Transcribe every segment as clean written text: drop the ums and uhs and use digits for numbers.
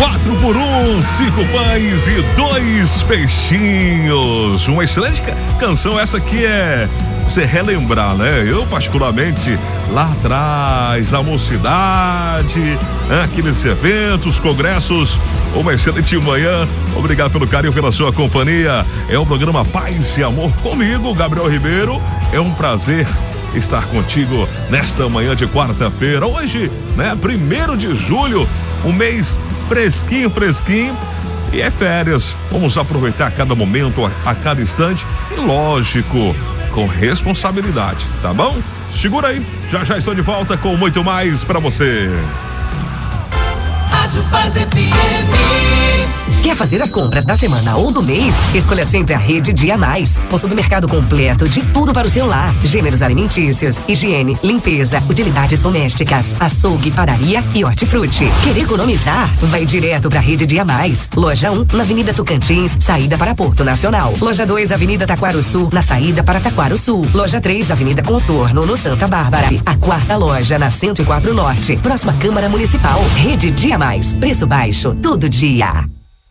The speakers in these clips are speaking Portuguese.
4 por 1, 5 pães e 2 peixinhos. Uma excelente canção essa que é você relembrar, né? Eu particularmente lá atrás, na mocidade, aqueles eventos, congressos. Uma excelente manhã, obrigado pelo carinho, pela sua companhia. É o programa Paz e Amor comigo, Gabriel Ribeiro. É um prazer estar contigo nesta manhã de quarta-feira. Hoje, né, 1º de julho, um mês fresquinho e é férias. Vamos aproveitar cada momento, a cada instante e, lógico, com responsabilidade, tá bom? Segura aí, já estou de volta com muito mais pra você. Rádio Paz FM. Quer fazer as compras da semana ou do mês? Escolha sempre a Rede Dia Mais. O supermercado completo de tudo para o seu lar. Gêneros alimentícios, higiene, limpeza, utilidades domésticas, açougue, padaria e hortifruti. Quer economizar? Vai direto para a Rede Dia Mais. Loja 1, na Avenida Tocantins, saída para Porto Nacional. Loja 2, Avenida Taquaro Sul, na saída para Taquaro Sul. Loja 3, Avenida Contorno, no Santa Bárbara. A 4ª loja, na 104 Norte, próxima Câmara Municipal. Rede Dia Mais. Preço baixo, todo dia.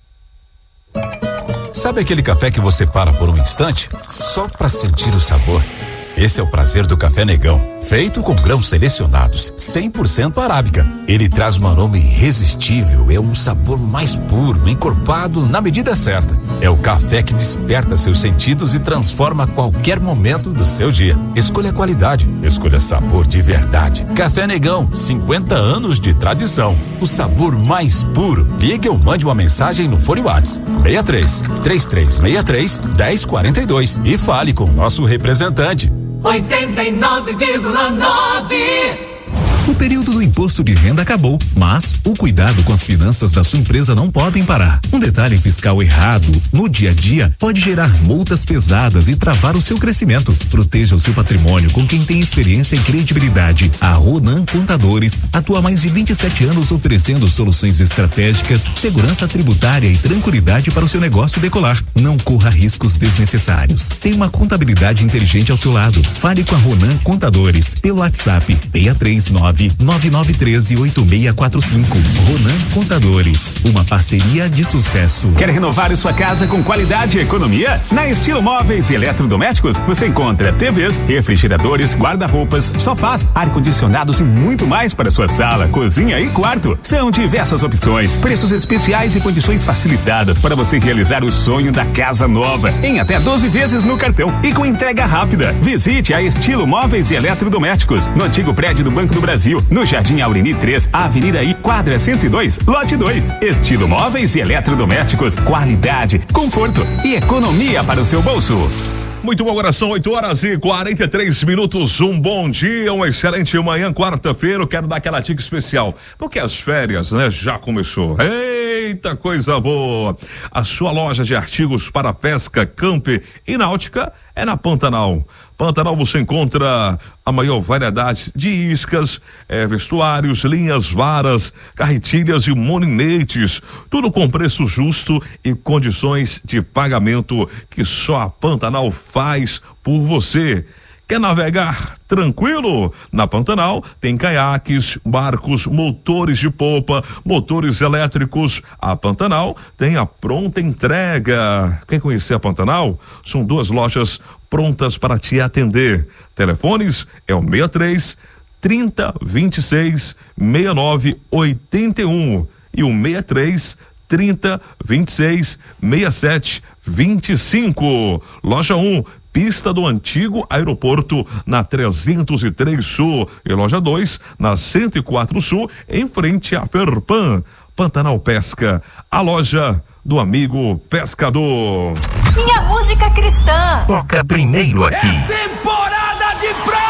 Sabe aquele café que você para por um instante só para sentir o sabor? Esse é o prazer do Café Negão, feito com grãos selecionados, 100% arábica. Ele traz um aroma irresistível, é um sabor mais puro, encorpado na medida certa. É o café que desperta seus sentidos e transforma qualquer momento do seu dia. Escolha qualidade, escolha sabor de verdade. Café Negão, 50 anos de tradição. O sabor mais puro. Ligue ou mande uma mensagem no fone WhatsApp 63-3363-1042 e fale com o nosso representante. 89,9. O período do imposto de renda acabou, mas o cuidado com as finanças da sua empresa não podem parar. Um detalhe fiscal errado no dia a dia pode gerar multas pesadas e travar o seu crescimento. Proteja o seu patrimônio com quem tem experiência e credibilidade. A Ronan Contadores atua há mais de 27 anos oferecendo soluções estratégicas, segurança tributária e tranquilidade para o seu negócio decolar. Não corra riscos desnecessários. Tem uma contabilidade inteligente ao seu lado. Fale com a Ronan Contadores pelo WhatsApp 639-9913-8645. Ronan Contadores, uma parceria de sucesso. Quer renovar sua casa com qualidade e economia? Na Estilo Móveis e Eletrodomésticos você encontra TVs, refrigeradores, guarda-roupas, sofás, ar-condicionados e muito mais para sua sala, cozinha e quarto. São diversas opções, preços especiais e condições facilitadas para você realizar o sonho da casa nova em até 12 vezes no cartão e com entrega rápida. Visite a Estilo Móveis e Eletrodomésticos no antigo prédio do Banco do Brasil, no Jardim Aureni 3, Avenida I, quadra 102, lote 2. Estilo Móveis e Eletrodomésticos, qualidade, conforto e economia para o seu bolso. Muito bom, agora são 8h43. Um bom dia, uma excelente manhã, quarta-feira. Eu quero dar aquela dica especial, porque as férias, né, já começou. Eita, coisa boa! A sua loja de artigos para pesca, camp e náutica é na Pantanal. Pantanal você encontra a maior variedade de iscas, vestuários, linhas, varas, carretilhas e molinetes. Tudo com preço justo e condições de pagamento que só a Pantanal faz por você. Quer navegar tranquilo? Na Pantanal tem caiaques, barcos, motores de popa, motores elétricos. A Pantanal tem a pronta entrega. Quer conhecer a Pantanal? São 2 lojas prontas para te atender. Telefones é o 63 30 26 69 81 e o 63 30 26 67 25. Loja 1, pista do antigo aeroporto, na 303 Sul, e loja 2, na 104 Sul, em frente à Ferpan. Pantanal Pesca, a loja do amigo pescador. Minha música cristã. Toca primeiro aqui. Temporada de praia.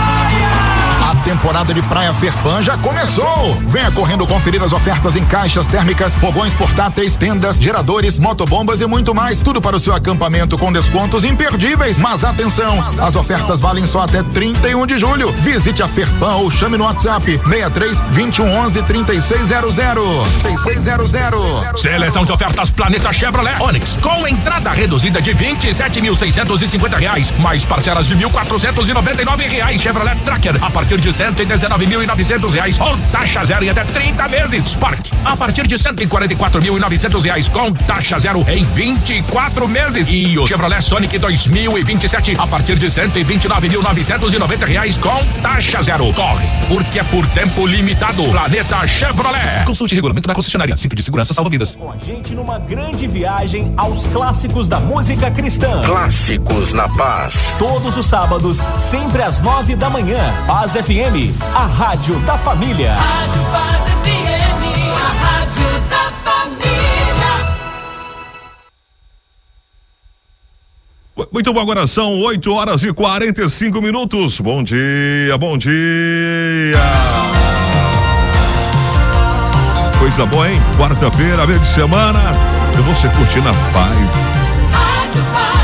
A temporada de Praia Ferpan já começou. Venha correndo conferir as ofertas em caixas térmicas, fogões portáteis, tendas, geradores, motobombas e muito mais. Tudo para o seu acampamento com descontos imperdíveis. Mas atenção, as ofertas valem só até 31 de julho. Visite a Ferpan ou chame no WhatsApp 63 21 11 3600. 3600. Seleção de ofertas Planeta Chevrolet Onix com entrada reduzida de R$27.650, mais parcelas de R$1.499. Chevrolet Tracker a partir de R$119.900 com taxa zero em até 30 meses. Spark, a partir de R$144.900 com taxa zero em 24 meses. E o Chevrolet Sonic 2027 a partir de R$129.990 com taxa zero. Corre, porque é por tempo limitado. Planeta Chevrolet. Consulte regulamento na concessionária. Cinto de segurança salva vidas. Com a gente numa grande viagem aos clássicos da música cristã. Clássicos na Paz. Todos os sábados, sempre às 9 da manhã. Paz FM, a rádio da família. Rádio Paz FM, a rádio da família. Muito bom, agora são 8h45. Bom dia, bom dia. Coisa boa, hein? Quarta-feira, meio de semana, e você curtindo a paz. Rádio Paz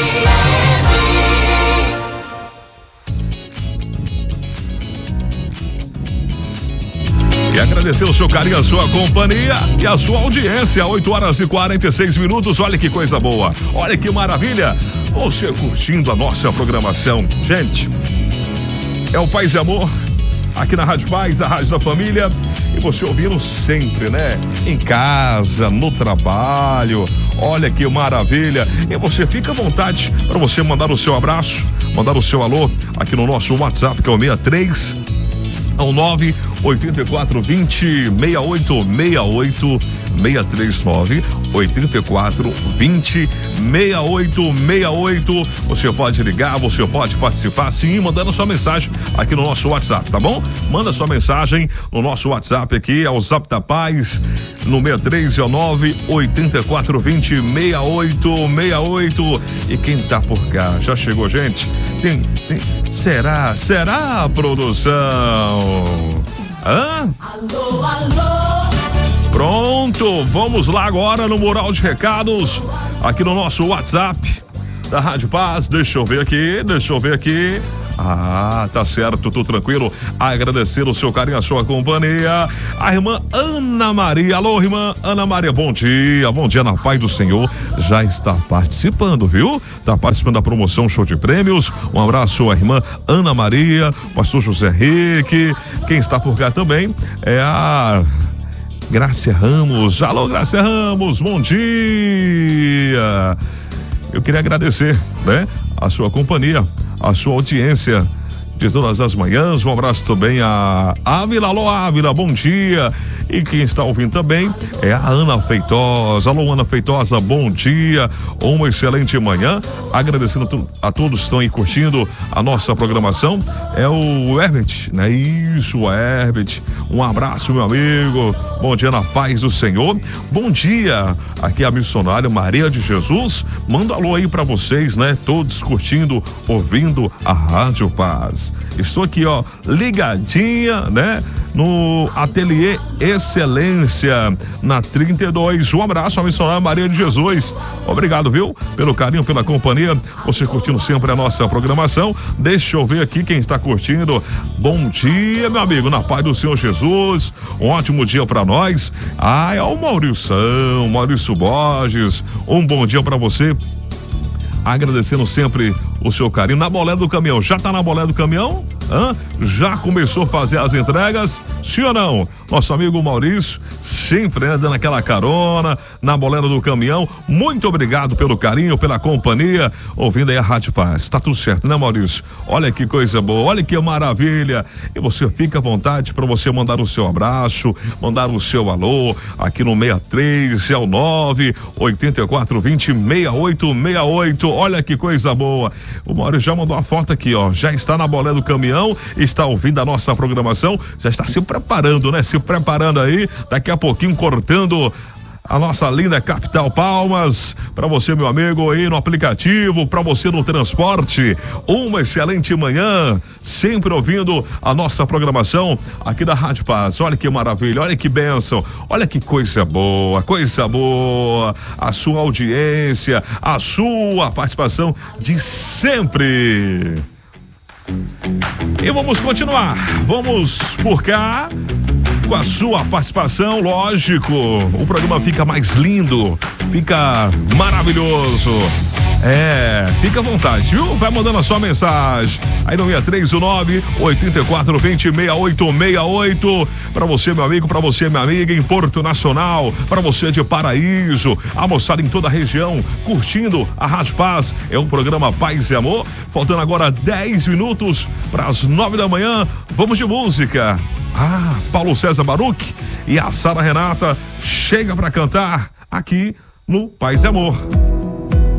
E agradecer o seu carinho, a sua companhia e a sua audiência. 8h46. Olha que coisa boa, olha que maravilha. Você curtindo a nossa programação. Gente, é o Paz e Amor aqui na Rádio Paz, a rádio da família. E você ouvindo sempre, né? Em casa, no trabalho. Olha que maravilha. E você fica à vontade para você mandar o seu abraço, mandar o seu alô aqui no nosso WhatsApp, que é o 63 ao 98420 6868 639 8420 6868. Você pode ligar, você pode participar, sim, mandando sua mensagem aqui no nosso WhatsApp, tá bom? Manda sua mensagem no nosso WhatsApp aqui, é o Zap da Paz, no 6309 8420 6868. E quem tá por cá? Já chegou, gente? Será, produção? Hã? Alô, alô. Pronto, vamos lá agora no mural de recados, aqui no nosso WhatsApp da Rádio Paz. Deixa eu ver aqui. Ah, tá certo, tudo tranquilo. Agradecer o seu carinho, a sua companhia. A irmã Ana Maria. Alô, irmã Ana Maria, bom dia na paz do Senhor. Já está participando, viu? Está participando da promoção Show de Prêmios. Um abraço à irmã Ana Maria, pastor José Henrique. Quem está por cá também é a Grácia Ramos. Alô, Grácia Ramos, bom dia. Eu queria agradecer, né, a sua companhia, a sua audiência de todas as manhãs. Um abraço também a Ávila. Alô, Ávila, bom dia. E quem está ouvindo também é a Ana Feitosa. Alô, Ana Feitosa, bom dia. Uma excelente manhã. Agradecendo a todos que estão aí curtindo a nossa programação. É o Herbert, né? Isso, Herbert. Um abraço, meu amigo. Bom dia na paz do Senhor. Bom dia. Aqui é a missionária Maria de Jesus. Manda alô aí pra vocês, né? Todos curtindo, ouvindo a Rádio Paz. Estou aqui, ó, ligadinha, né? No Ateliê Excelência, na 32. Um abraço à missionária Maria de Jesus. Obrigado, viu? Pelo carinho, pela companhia. Você curtindo sempre a nossa programação. Deixa eu ver aqui quem está curtindo. Bom dia, meu amigo, na paz do Senhor Jesus. Um ótimo dia para nós. Ah, é o Maurício Borges. Um bom dia para você. Agradecendo sempre o seu carinho. Na bolé do caminhão, já tá na bolé do caminhão? Hã? Já começou a fazer as entregas? Sim ou não? Nosso amigo Maurício, sempre, né, dando aquela carona na bolera do caminhão. Muito obrigado pelo carinho, pela companhia, ouvindo aí a Rádio Paz. Tá tudo certo, né, Maurício? Olha que coisa boa, olha que maravilha. E você fica à vontade para você mandar o seu abraço, mandar o seu alô aqui no 63 é o 98420 6868. Olha que coisa boa. O Maurício já mandou a foto aqui, ó. Já está na bolé do caminhão, está ouvindo a nossa programação, já está se preparando, né? Se preparando aí, daqui a pouquinho cortando a nossa linda capital Palmas, para você, meu amigo, aí no aplicativo, para você no transporte. Uma excelente manhã, sempre ouvindo a nossa programação aqui da Rádio Paz. Olha que maravilha, olha que bênção, olha que coisa boa, a sua audiência, a sua participação de sempre. E vamos continuar, vamos por cá com a sua participação, lógico, o programa fica mais lindo, fica maravilhoso. Fica à vontade, viu? Vai mandando a sua mensagem aí no 639-8420-6868. Pra você, meu amigo, pra você, minha amiga, em Porto Nacional, pra você de Paraíso, a moçada em toda a região, curtindo a Rádio Paz. É um programa Paz e Amor. Faltando agora 10 minutos para as 9 da manhã. Vamos de música. Paulo César Baruch e a Sara Renata chega pra cantar aqui no Paz e Amor.